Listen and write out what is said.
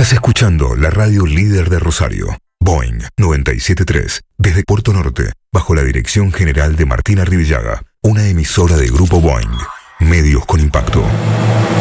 Estás escuchando la radio líder de Rosario, Boeing 973, desde Puerto Norte, bajo la dirección general de Martina Rivillaga, una emisora de Grupo Boeing, medios con impacto.